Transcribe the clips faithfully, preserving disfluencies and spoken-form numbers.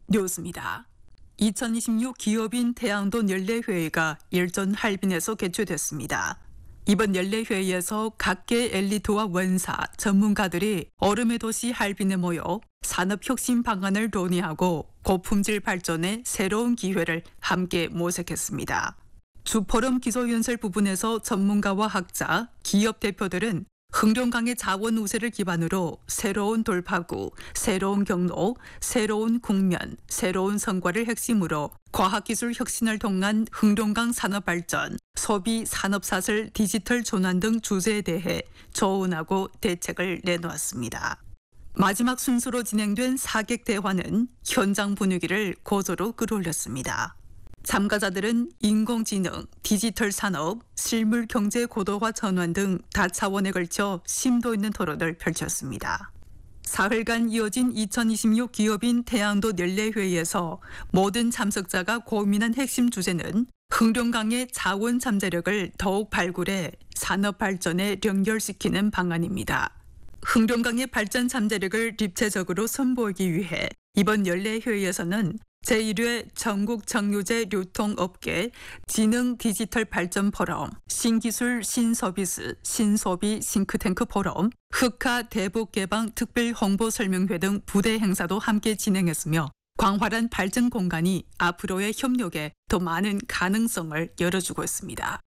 뉴스입니다. 이천이십육 기업인 태양도 연례회의가 일전 할빈에서 개최됐습니다. 이번 연례회의에서 각계 엘리트와 원사, 전문가들이 얼음의 도시 할빈에 모여 산업혁신 방안을 논의하고 고품질 발전의 새로운 기회를 함께 모색했습니다. 주포럼 기소연설 부분에서 전문가와 학자, 기업 대표들은 흥룡강의 자원 우세를 기반으로 새로운 돌파구, 새로운 경로, 새로운 국면, 새로운 성과를 핵심으로 과학기술 혁신을 통한 흥룡강 산업 발전, 소비 산업사슬 디지털 전환 등 주제에 대해 조언하고 대책을 내놓았습니다. 마지막 순서로 진행된 사객 대화는 현장 분위기를 고조로 끌어올렸습니다. 참가자들은 인공지능, 디지털 산업, 실물 경제 고도화 전환 등 다차원에 걸쳐 심도 있는 토론을 펼쳤습니다. 사흘간 이어진 이천이십육 기업인 태양도 연례회의에서 모든 참석자가 고민한 핵심 주제는 흥룡강의 자원 잠재력을 더욱 발굴해 산업 발전에 연결시키는 방안입니다. 흥룡강의 발전 잠재력을 입체적으로 선보이기 위해 이번 연례회의에서는 제일 회 전국 정유재 유통업계 지능 디지털 발전 포럼, 신기술 신서비스 신소비 싱크탱크 포럼, 흑화 대북 개방 특별 홍보 설명회 등 부대 행사도 함께 진행했으며 광활한 발전 공간이 앞으로의 협력에 더 많은 가능성을 열어주고 있습니다.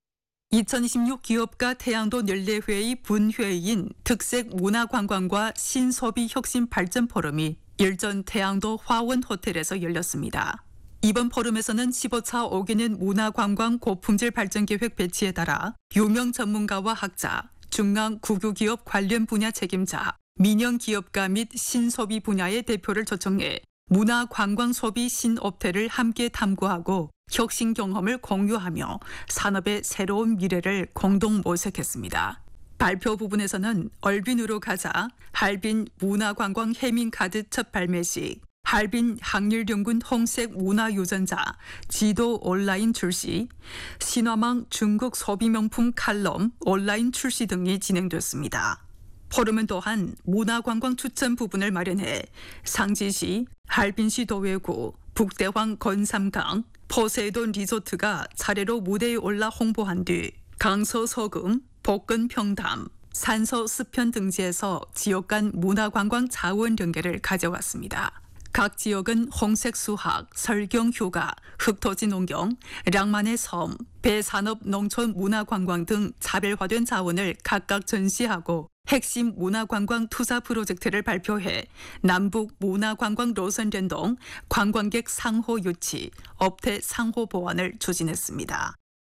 이천이십육 기업가 태양도 연례회의 분회의인 특색 문화관광과 신소비 혁신 발전 포럼이 일전 태양도 화원 호텔에서 열렸습니다. 이번 포럼에서는 십오 차 오기는 문화관광 고품질 발전 계획 배치에 따라 유명 전문가와 학자, 중앙 국유기업 관련 분야 책임자, 민영 기업가 및 신소비 분야의 대표를 초청해 문화관광 소비 신업태를 함께 탐구하고 혁신 경험을 공유하며 산업의 새로운 미래를 공동 모색했습니다. 발표 부분에서는 얼빈으로 가자, 할빈 문화관광 해민카드 첫 발매식, 할빈 항일연군 홍색 문화유전자, 지도 온라인 출시, 신화망 중국 소비명품 칼럼 온라인 출시 등이 진행됐습니다. 포럼은 또한 문화관광 추천 부분을 마련해 상지시, 할빈시 도회구, 북대황 건삼강, 포세이돈 리조트가 차례로 무대에 올라 홍보한 뒤 강서 서금, 복근 평담, 산서 스편 등지에서 지역 간 문화관광 자원 연계를 가져왔습니다. 각 지역은 홍색 수학, 설경 휴가, 흑토지 농경, 랑만의 섬, 배산업 농촌 문화관광 등 차별화된 자원을 각각 전시하고 핵심 문화관광 투자 프로젝트를 발표해 남북 문화관광 노선 연동, 관광객 상호 유치, 업태 상호 보완을 추진했습니다.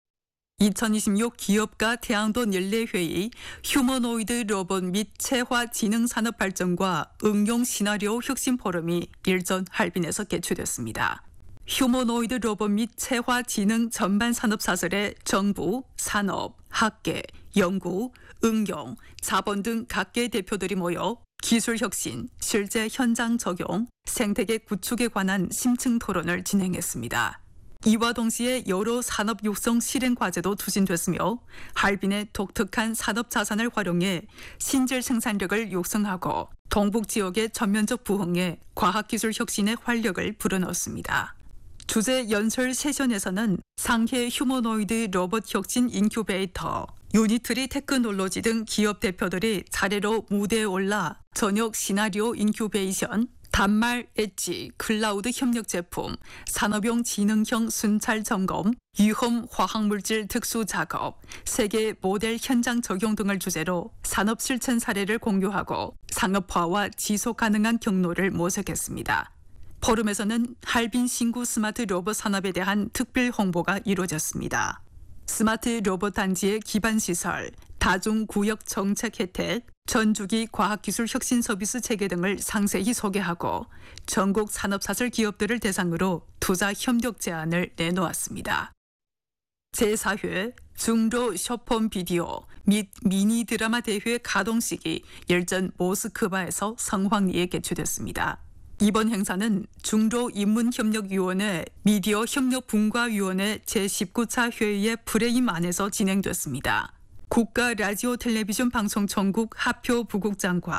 이천이십육 기업가 태양도 연례회의 휴머노이드 로봇 및 체화 지능 산업 발전과 응용 시나리오 혁신 포럼이 일전 할빈에서 개최됐습니다. 휴머노이드 로봇 및 체화 지능 전반 산업 사슬에 정부, 산업, 학계, 연구, 응용, 자본 등 각계 대표들이 모여 기술 혁신, 실제 현장 적용, 생태계 구축에 관한 심층 토론을 진행했습니다. 이와 동시에 여러 산업 육성 실행 과제도 추진됐으며 할빈의 독특한 산업 자산을 활용해 신질 생산력을 육성하고 동북 지역의 전면적 부흥에 과학기술 혁신의 활력을 불어넣었습니다. 주제 연설 세션에서는 상해 휴머노이드 로봇 혁신 인큐베이터, 유니트리 테크놀로지 등 기업 대표들이 차례로 무대에 올라 저녁 시나리오 인큐베이션, 단말 엣지, 클라우드 협력 제품, 산업용 지능형 순찰 점검, 위험 화학물질 특수 작업, 세계 모델 현장 적용 등을 주제로 산업 실천 사례를 공유하고 상업화와 지속 가능한 경로를 모색했습니다. 포럼에서는 할빈 신구 스마트 로봇 산업에 대한 특별 홍보가 이루어졌습니다. 스마트 로봇 단지의 기반 시설, 다중구역 정책 혜택, 전주기 과학기술 혁신 서비스 체계 등을 상세히 소개하고 전국 산업사슬 기업들을 대상으로 투자 협력 제안을 내놓았습니다. 제사 회 중로 숏폼 비디오 및 미니 드라마 대회 가동식이 일전 모스크바에서 성황리에 개최됐습니다. 이번 행사는 중로 인문협력위원회 미디어 협력분과위원회 제십구 차 회의의 프레임 안에서 진행됐습니다. 국가 라디오 텔레비전 방송총국 하표 부국장과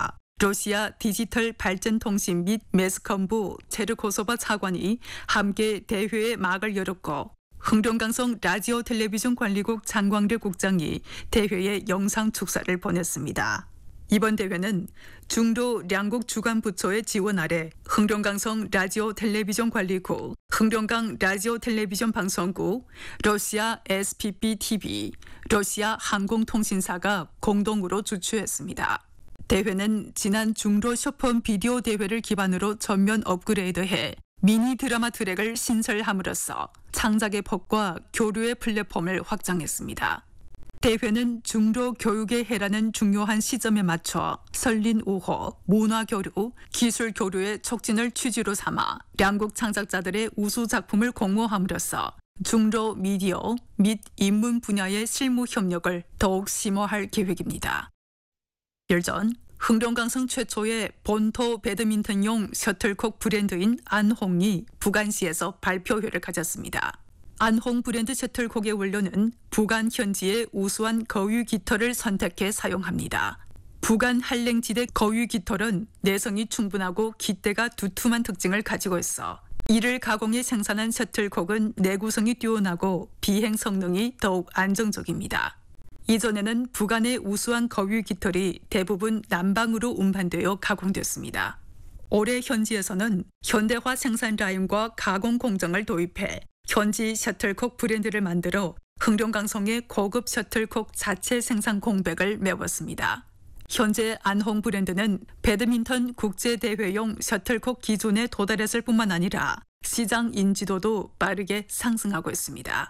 러시아 디지털 발전통신 및 매스컴부 체르코소바 차관이 함께 대회의 막을 열었고 흥룡강성 라디오 텔레비전 관리국 장광래 국장이 대회에 영상 축사를 보냈습니다. 이번 대회는 중로 양국 주간 부처의 지원 아래 흥룡강성 라디오 텔레비전 관리국, 흥룡강 라디오 텔레비전 방송국, 러시아 에스피비 티비, 러시아 항공통신사가 공동으로 주최했습니다. 대회는 지난 중로 쇼폰 비디오 대회를 기반으로 전면 업그레이드해 미니 드라마 트랙을 신설함으로써 창작의 법과 교류의 플랫폼을 확장했습니다. 대회는 중로 교육의 해라는 중요한 시점에 맞춰 설린 우호, 문화 교류, 기술 교류의 촉진을 취지로 삼아 양국 창작자들의 우수 작품을 공모함으로써 중로 미디어 및 인문 분야의 실무 협력을 더욱 심화할 계획입니다. 열전 흥룡강성 최초의 본토 배드민턴용 셔틀콕 브랜드인 안홍이 부간시에서 발표회를 가졌습니다. 안홍 브랜드 셔틀콕의 원료는 부간 현지의 우수한 거위 깃털을 선택해 사용합니다. 부간 한랭지대 거위 깃털은 내성이 충분하고 깃대가 두툼한 특징을 가지고 있어 이를 가공해 생산한 셔틀콕은 내구성이 뛰어나고 비행 성능이 더욱 안정적입니다. 이전에는 부간의 우수한 거위 깃털이 대부분 남방으로 운반되어 가공됐습니다. 올해 현지에서는 현대화 생산 라인과 가공 공정을 도입해 현지 셔틀콕 브랜드를 만들어 흥룡강성의 고급 셔틀콕 자체 생산 공백을 메웠습니다. 현재 안홍 브랜드는 배드민턴 국제대회용 셔틀콕 기존에 도달했을 뿐만 아니라 시장 인지도도 빠르게 상승하고 있습니다.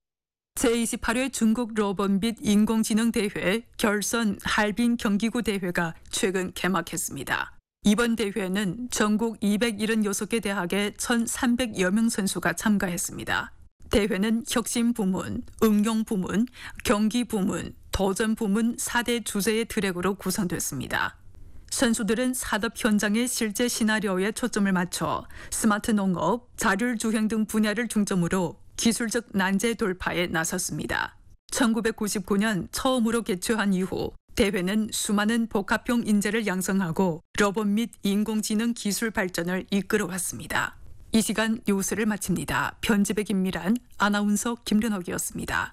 제이십팔 회 중국 로봇 및 인공지능 대회 결선 할빈 경기구 대회가 최근 개막했습니다. 이번 대회에는 전국 이백칠십육 개 대학의 천삼백여 명 선수가 참가했습니다. 대회는 혁신 부문, 응용 부문, 경기 부문, 도전 부문 사 대 주제의 트랙으로 구성됐습니다. 선수들은 산업 현장의 실제 시나리오에 초점을 맞춰 스마트 농업, 자율 주행 등 분야를 중점으로 기술적 난제 돌파에 나섰습니다. 천구백구십구 년 처음으로 개최한 이후 대회는 수많은 복합형 인재를 양성하고 로봇 및 인공지능 기술 발전을 이끌어왔습니다. 이 시간 뉴스를 마칩니다. 편집의 김미란, 아나운서 김련옥이었습니다.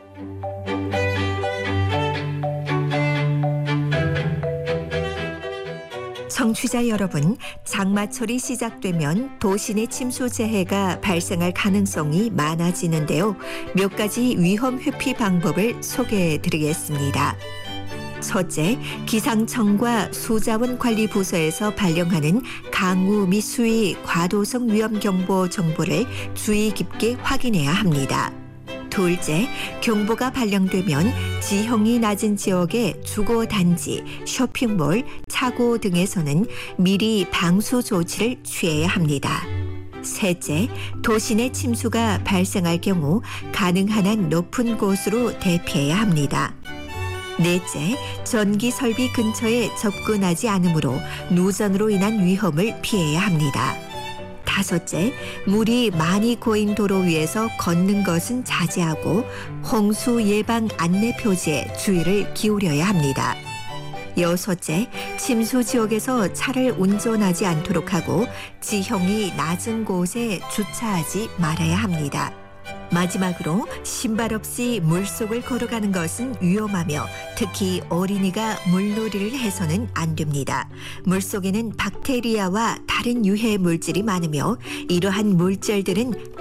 청취자 여러분, 장마철이 시작되면 도시 내 침수 재해가 발생할 가능성이 많아지는데요. 몇 가지 위험 회피 방법을 소개해 드리겠습니다. 첫째, 기상청과 수자원관리부서에서 발령하는 강우 및 수위 과도성 위험경보 정보를 주의 깊게 확인해야 합니다. 둘째, 경보가 발령되면 지형이 낮은 지역의 주거단지, 쇼핑몰, 차고 등에서는 미리 방수 조치를 취해야 합니다. 셋째, 도시 내 침수가 발생할 경우 가능한 한 높은 곳으로 대피해야 합니다. 넷째, 전기 설비 근처에 접근하지 않으므로 누전으로 인한 위험을 피해야 합니다. 다섯째, 물이 많이 고인 도로 위에서 걷는 것은 자제하고 홍수 예방 안내 표지에 주의를 기울여야 합니다. 여섯째, 침수 지역에서 차를 운전하지 않도록 하고 지형이 낮은 곳에 주차하지 말아야 합니다. 마지막으로 신발 없이 물속을 걸어가는 것은 위험하며 특히 어린이가 물놀이를 해서는 안 됩니다. 물속에는 박테리아와 다른 유해 물질이 많으며 이러한 물질들은